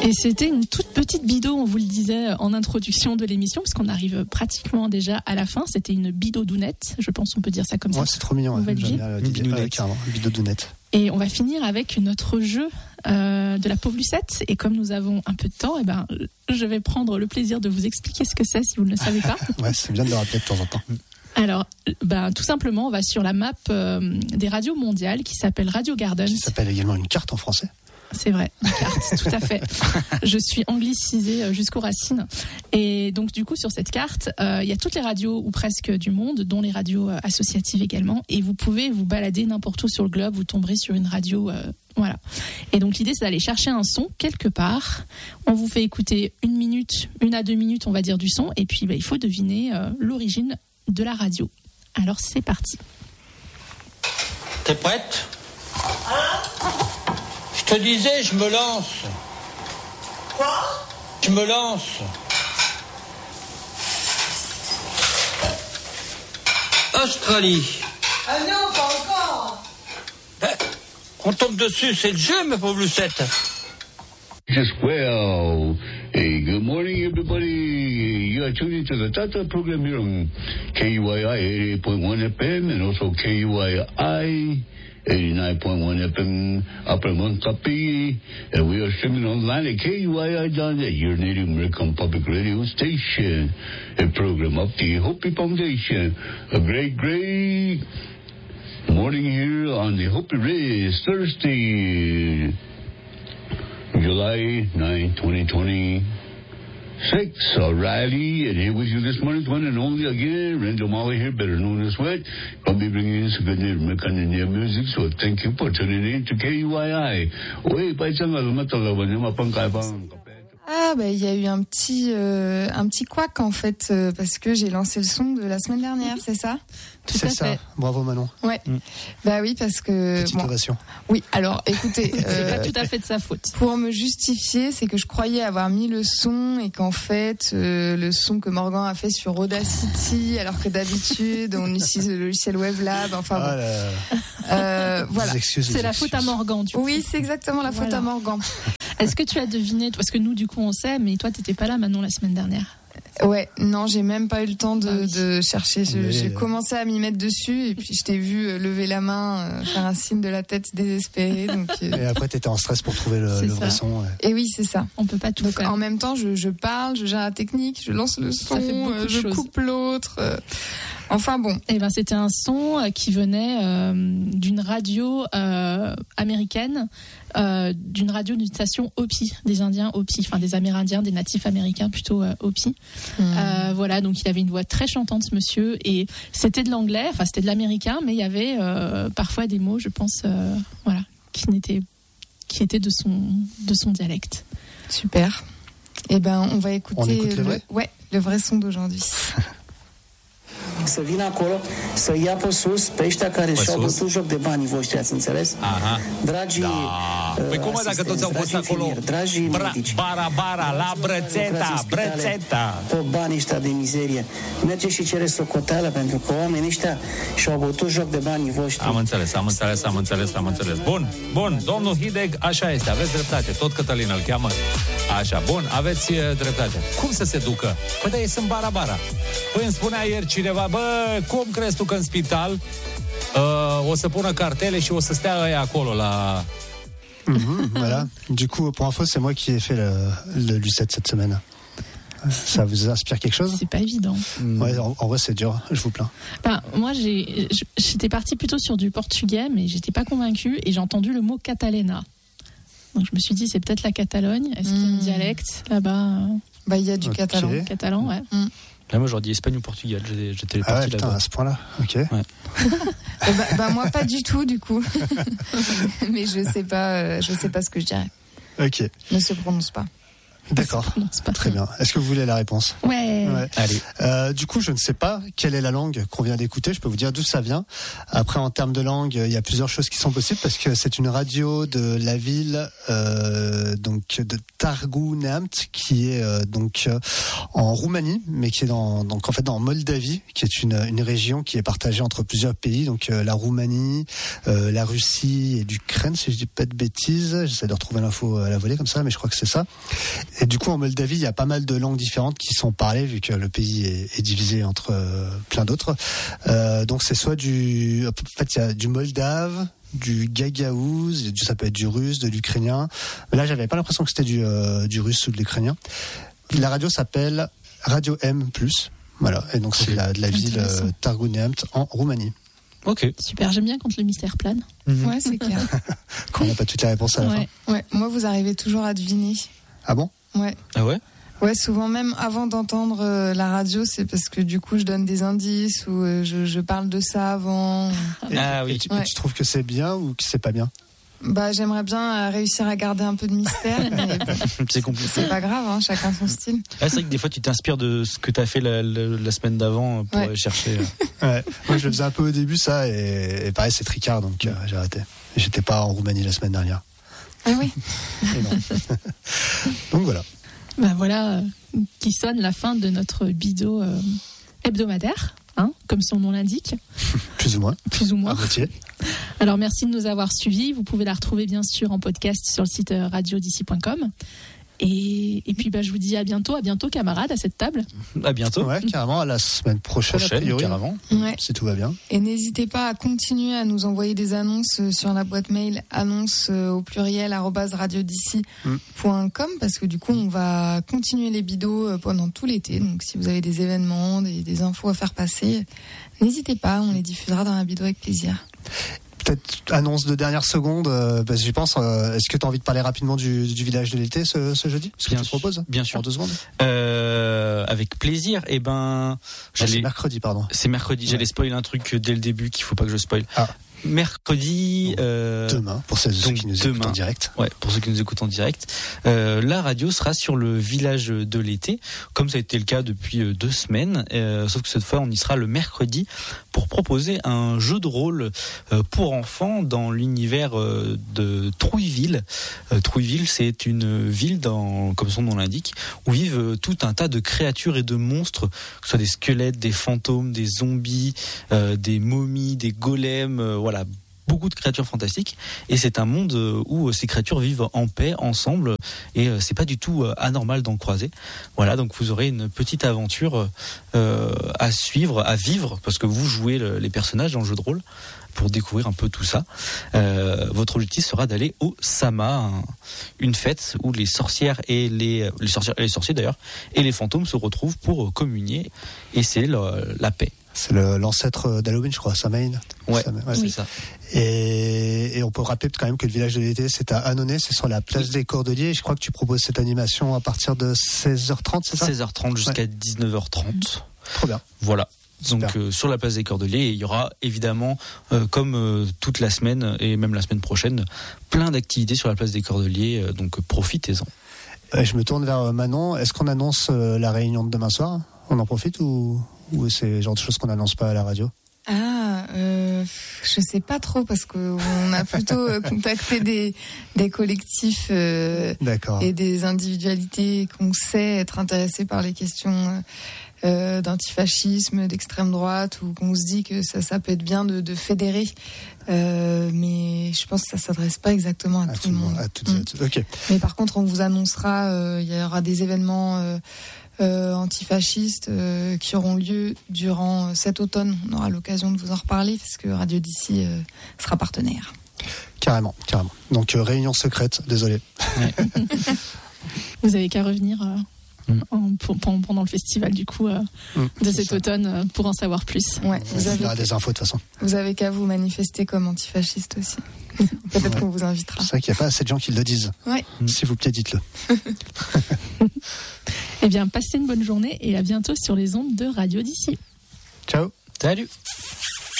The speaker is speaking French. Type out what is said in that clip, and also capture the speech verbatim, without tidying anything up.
Et c'était une toute petite bido, on vous le disait en introduction de l'émission, parce qu'on arrive pratiquement déjà à la fin. C'était une bidodounette, je pense qu'on peut dire ça comme ça. Ouais, c'est trop mignon. Ouais. J'aime bien le euh, carrément, bidodounette. Et on va finir avec notre jeu euh, de la pauvre Lucette. Et comme nous avons un peu de temps, eh ben, je vais prendre le plaisir de vous expliquer ce que c'est si vous ne le savez pas. Ouais, c'est bien de le rappeler de temps en temps. Alors, ben, tout simplement, on va sur la map euh, des radios mondiales qui s'appelle Radio Gardens. Qui s'appelle également une carte en français. C'est vrai, une carte, tout à fait. Je suis anglicisée jusqu'aux racines. Et donc, du coup, sur cette carte, euh, il y a toutes les radios, ou presque, du monde, dont les radios euh, associatives également. Et vous pouvez vous balader n'importe où sur le globe, vous tomberez sur une radio, euh, voilà. Et donc, l'idée, c'est d'aller chercher un son quelque part. On vous fait écouter une minute, une à deux minutes, on va dire, du son. Et puis, bah, il faut deviner euh, l'origine de la radio. Alors, c'est parti. T'es prête ? Je te disais, je me lance. Quoi ? Je me lance. Australie. Ah non, pas encore. Ben, on tombe dessus, c'est le jeu, ma pauvre Lucette. Just well. Hey, good morning, everybody. You are tuning to the Tata program here on K U I I eighty-eight point one F M and also K U I I eighty-nine point one F M Upper Montapi, and we are streaming online at K U I I dot net, your Native American Public Radio station, a program of the Hopi Foundation. A great, great morning here on the Hopi Ridge, Thursday, July ninth, twenty twenty-six. Alrighty, and here with you this morning's one and only again, Randall Molly here, better known as Wet. I'll be bringing in some good Native American Indian music, so thank you for tuning in to K U I I. Oui, pas de Ah, bah, il y a eu un petit, euh, un petit couac, en fait, euh, parce que j'ai lancé le son de la semaine dernière, c'est ça? Tout c'est à ça. fait. Bravo Manon. Ouais. Mm. Bah oui, parce que. Petite bon, ovation. Oui, alors écoutez. C'est euh, pas tout à fait de sa faute. Pour me justifier, c'est que je croyais avoir mis le son et qu'en fait, euh, le son que Morgan a fait sur Audacity, alors que d'habitude, on utilise le logiciel WebLab. Enfin bon. Ah là. Euh, voilà. Excuses, C'est la excuses. faute à Morgan, du coup. Oui, c'est exactement la faute Voilà. à Morgan. Est-ce que tu as deviné, parce que nous, du coup, on sait, mais toi, t'étais pas là, Manon, la semaine dernière. Ouais, non, j'ai même pas eu le temps de, Ah oui. de chercher. Je- Mais- J'ai commencé à m'y mettre dessus et puis je t'ai vu euh, lever la main, euh, faire un signe de la tête désespéré. Donc, euh, Et après, t'étais en stress pour trouver le, C'est le vrai ça. son. Ouais. Et oui, c'est ça. On peut pas tout Donc faire. en même temps, je, je parle, je gère la technique, je lance le son, Ça fait beaucoup euh, de je choses. coupe l'autre. euh. Enfin bon. Eh ben, c'était un son euh, qui venait euh, d'une radio euh, américaine, euh, d'une radio d'une station Hopi, des Indiens Hopi, enfin des Amérindiens, des natifs américains plutôt euh, Hopi. Mmh. Euh, voilà, donc il avait une voix très chantante, ce monsieur, et c'était de l'anglais, enfin c'était de l'américain, mais il y avait euh, parfois des mots, je pense, euh, voilà, qui n'étaient, qui étaient de son, de son dialecte. Super. Eh ben, on va écouter On écoute le vrai ouais, le vrai son d'aujourd'hui. Să vină acolo, să ia pe sus pe ăștia care și-au bătut joc de banii voștri, ați înțeles? Aha. Dragii Da. uh, Păi cum, mă, dacă toți au fost dragii acolo? infirmieri, dragii Bra- medici, bara, bara, la Brățeta, lucrați în spitale Brățeta. pe banii ăștia de mizerie. Mergeți și cereți socoteală, pentru că oamenii ăștia și-au bătut joc de banii voștri. Am înțeles, am înțeles, am înțeles, am înțeles. Bun, bun, domnul Hideg, așa este, aveți dreptate. Tot Cătălin îl cheamă. Așa, bun, aveți uh, dreptate. Cum să se ducă? Păi da, ei sunt bara-bara. Păi îmi spunea ieri cineva, bă, cum crezi tu că în spital uh, o să pună cartele și o să stea ăia acolo la... Mhm, voilà. Du coup, pour info, c'est moi qui ai fait le, le Lucette cette semaine. Ça vous inspire quelque chose? C'est pas évident. Ouais, en, en vrai, c'est dur. Je vous plains. Ben, moi, j'ai, j'étais partie plutôt sur du portugais, mais j'étais pas convaincue, et j'ai entendu le mot Catalina. Donc je me suis dit, c'est peut-être la Catalogne. Est-ce qu'il y a un Mmh. dialecte là-bas? Bah, il y a du Ok. catalan. Catalan, ouais. Là, moi, j'aurais dit Espagne ou Portugal. J'étais, j'étais Ah ouais, parti putain, là-bas. à ce point-là. Ok. Eh bah, bah, moi, pas du tout, du coup. Mais je sais pas, euh, je sais pas ce que je dirais. Ok. Ne se prononce pas. D'accord. Non, c'est pas Très bien. Est-ce que vous voulez la réponse ? Ouais. Ouais. Allez. Euh, du coup, je ne sais pas quelle est la langue qu'on vient d'écouter. Je peux vous dire d'où ça vient. Après, en termes de langue, il y a plusieurs choses qui sont possibles parce que c'est une radio de la ville euh, donc de Târgu Neamt qui est euh, donc euh, en Roumanie, mais qui est dans donc en fait dans Moldavie, qui est une une région qui est partagée entre plusieurs pays. Donc euh, la Roumanie, euh, la Russie et l'Ukraine, si je dis pas de bêtises. J'essaie de retrouver l'info à la volée comme ça, mais je crois que c'est ça. Et du coup, en Moldavie, il y a pas mal de langues différentes qui sont parlées, vu que le pays est, est divisé entre euh, plein d'autres. Euh, donc, c'est soit du... En fait, il y a du moldave, du gagaouz, ça peut être du russe, de l'ukrainien. Mais là, j'avais pas l'impression que c'était du, euh, du russe ou de l'ukrainien. La radio s'appelle Radio M plus. Voilà. Et donc, c'est la, de la ville euh, Târgu Neamt en Roumanie. Ok. Super, j'aime bien quand le mystère plane. Mmh. Ouais, c'est clair. Quand on n'a pas toutes les réponses à la Ouais. fin. Ouais, moi, vous arrivez toujours à deviner. Ah bon ? Ouais. Ah ouais ? Ouais, souvent même avant d'entendre euh, la radio, c'est parce que du coup je donne des indices ou euh, je, je parle de ça avant. Et, Ah oui. et tu, Ouais. et tu trouves que c'est bien ou que c'est pas bien ? Bah, j'aimerais bien euh, réussir à garder un peu de mystère, mais bon, C'est compliqué. c'est pas grave, hein, chacun son style. Ah, c'est vrai que des fois tu t'inspires de ce que t'as fait la, la, la semaine d'avant pour Ouais. aller chercher. Ouais. Moi, je le faisais un peu au début, ça, et, et pareil, c'est tricard, donc euh, j'ai arrêté. Et j'étais pas en Roumanie la semaine dernière. Ah oui. Et non. Donc voilà. Ben voilà, euh, qui sonne la fin de notre bido euh, hebdomadaire, hein, comme son nom l'indique, Plus ou moins. plus ou À moins. moitié. Alors merci de nous avoir suivis. Vous pouvez la retrouver bien sûr en podcast sur le site euh, radio d'ici point com. Et, et puis bah, je vous dis à bientôt, à bientôt camarades à cette table. À bientôt. Ouais, carrément, à la semaine prochaine, a Prochaine, priori. carrément. Ouais. Si tout va bien. Et n'hésitez pas à continuer à nous envoyer des annonces euh, sur la boîte mail annonce euh, au pluriel arobase radio d'ici point com parce que du coup on va continuer les bidos euh, pendant tout l'été. Donc si vous avez des événements, des, des infos à faire passer, n'hésitez pas, on les diffusera dans la bido avec plaisir. Peut-être annonce de dernière seconde, euh, parce que j'y pense. Euh, est-ce que tu as envie de parler rapidement du, du village de l'été ce, ce jeudi ? Ce que Bien tu te sûr, proposes ? bien sûr. En deux secondes ? Euh, avec plaisir. Et ben, Ah, c'est j'allais. mercredi, pardon. C'est mercredi. J'allais Ouais. spoiler un truc dès le début qu'il faut pas que je spoil. Ah. Mercredi. Euh, Demain, pour ceux, ceux donc qui nous écoutent demain. en direct. Ouais, pour ceux qui nous écoutent en direct, euh, la radio sera sur le village de l'été, comme ça a été le cas depuis euh, deux semaines. Euh, sauf que cette fois, on y sera le mercredi pour proposer un jeu de rôle euh, pour enfants dans l'univers euh, de Trouilleville. Euh, Trouilleville, c'est une ville, dans, comme son nom l'indique, où vivent euh, tout un tas de créatures et de monstres, que ce soit des squelettes, des fantômes, des zombies, euh, des momies, des golems, euh, voilà. Beaucoup de créatures fantastiques et c'est un monde où ces créatures vivent en paix ensemble et c'est pas du tout anormal d'en croiser. Voilà, donc vous aurez une petite aventure euh, à suivre, à vivre parce que vous jouez le, les personnages dans le jeu de rôle pour découvrir un peu tout ça. Euh, votre objectif sera d'aller au Sama, un, une fête où les sorcières et les, les sorcières et les sorciers d'ailleurs et les fantômes se retrouvent pour communier et c'est le, la paix. C'est le, l'ancêtre d'Halloween, je crois, Samhain. Ouais, Samhain, c'est Oui. ça. Et, et on peut rappeler quand même que le village de l'été, c'est à Annonay, c'est sur la place des Cordeliers. Et je crois que tu proposes cette animation à partir de seize heures trente, c'est ça ? seize heures trente jusqu'à dix-neuf heures trente. Trop bien. Voilà. Donc Super. euh, sur la place des Cordeliers, il y aura évidemment, euh, comme euh, toute la semaine et même la semaine prochaine, plein d'activités sur la place des Cordeliers. Euh, donc euh, profitez-en. Et je me tourne vers Manon. Est-ce qu'on annonce euh, la réunion de demain soir ? On en profite ou, ou c'est le genre de choses qu'on n'annonce pas à la radio ? Ah, euh, je sais pas trop parce qu'on a plutôt euh, contacté des, des collectifs euh, D'accord. et des individualités qu'on sait être intéressées par les questions euh, d'antifascisme, d'extrême droite, ou qu'on se dit que ça, ça peut être bien de, de fédérer. Euh, mais je pense que ça s'adresse pas exactement à, À tout le monde. À toutes et à Mm. tous. Ok. Mais par contre, on vous annoncera, euh, il y aura des événements euh, euh, antifascistes euh, qui auront lieu durant euh, cet automne. On aura l'occasion de vous en reparler parce que Radio d'ici euh, sera partenaire. Carrément, carrément. Donc euh, réunion secrète. Désolé. Vous avez qu'à revenir euh, Mm. en- pour- pendant pendant le festival du coup euh, Mmh, de c'est cet ça. automne euh, pour en savoir plus. Ouais, On vous donnera avez, des infos de toute façon. vous avez qu'à vous manifester comme antifasciste aussi. Peut-être Ouais. qu'on vous invitera. C'est vrai qu'il n'y a pas assez de gens qui le disent. Ouais. S'il vous plaît, dites-le. Eh bien, passez une bonne journée et à bientôt sur les ondes de Radio d'ici. Ciao. Salut.